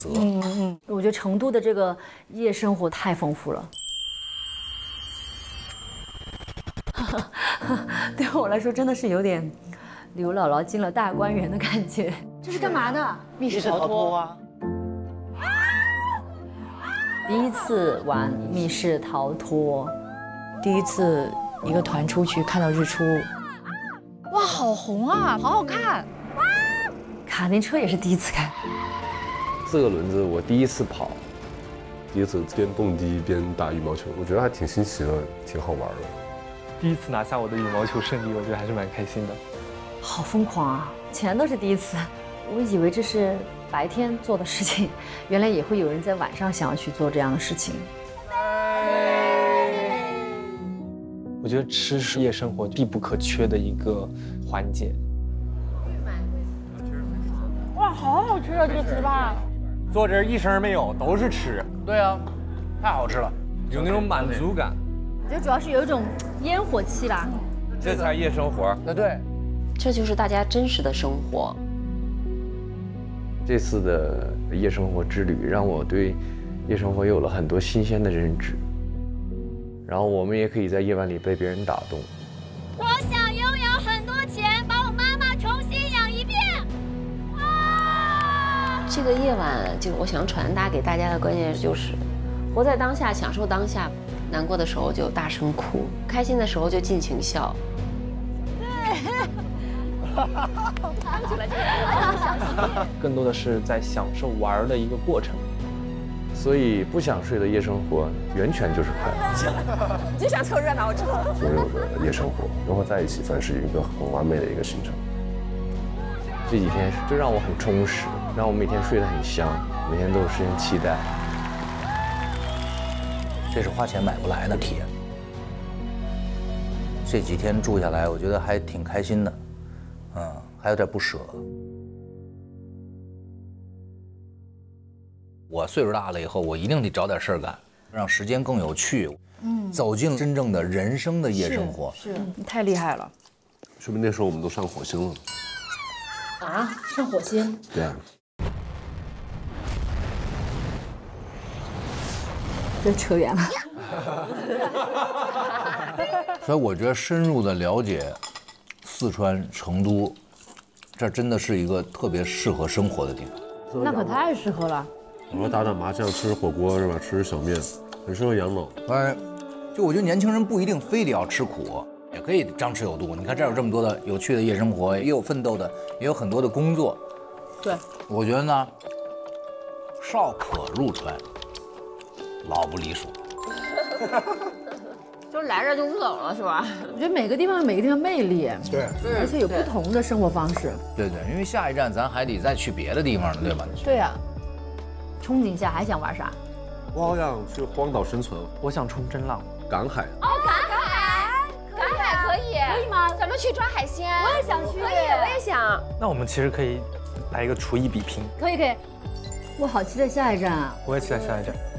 我觉得成都的这个夜生活太丰富了。对我来说，真的是有点刘姥姥进了大观园的感觉。这是干嘛的？ 密室逃脱啊！ 第一次玩密室逃脱， 第一次一个团出去看到日出， 哇，好红啊，好好看！ 卡丁车也是第一次开。 4个轮子我第一次跑，第一次边蹦迪边打羽毛球，我觉得还挺新奇的，挺好玩的。 第一次拿下我的羽毛球胜利，我觉得还是蛮开心的。 好疯狂啊！全都是第一次，我以为这是白天做的事情，原来也会有人在晚上想要去做这样的事情。 我觉得吃是夜生活必不可缺的一个环节。 哇，好好吃啊，这个糍粑！ 坐这儿一声没有，都是吃。对啊，太好吃了，有那种满足感。 我觉得主要是有一种烟火气吧。 这才夜生活。对。 这就是大家真实的生活。 这次的夜生活之旅让我对夜生活有了很多新鲜的认知，然后我们也可以在夜晚里被别人打动。 我想拥有很多钱，把我妈妈重新养一遍。 这个夜晚，就我想传达给大家的关键就是，活在当下，享受当下，难过的时候就大声哭，开心的时候就尽情笑。 更多的是在享受玩的一个过程。 所以不想睡的夜生活，源泉就是快乐。 就想凑热闹，我知道。 所有的夜生活融合在一起，算是一个很完美的一个行程。 这几天就让我很充实，让我每天睡得很香，每天都有时间期待。 这是花钱买不来的体验。这几天住下来，我觉得还挺开心的，还有点不舍。我岁数大了以后，我一定得找点事儿干，让时间更有趣。走进真正的人生的夜生活。 是，你太厉害了。 说明那时候我们都上火星了。 啊，上火星？ 对啊。 这扯远了。 所以我觉得深入的了解四川成都，这真的是一个特别适合生活的地方。 那可太适合了。 然后打麻将，吃火锅是吧？吃小面，很适合养老。 就我觉得年轻人不一定非得要吃苦，也可以张弛有度。你看这儿有这么多的有趣的夜生活，也有奋斗的，也有很多的工作。 对， 我觉得呢，少可入川，老不离蜀。 就来这就不走了，是吧？ 我觉得每个地方有每个地方魅力， 对， 而且有不同的生活方式。 对，因为下一站咱还得再去别的地方呢，对吧？ 对呀。 憧憬下还想玩啥？ 我好想去荒岛生存。 我想冲真浪。 赶海。 哦，赶海可以。 可以吗？咱们去抓海鲜。 我也想去。 可以，我也想。 那我们其实可以来一个厨艺比拼。 可以。我好期待下一站啊！ 我也期待下一站。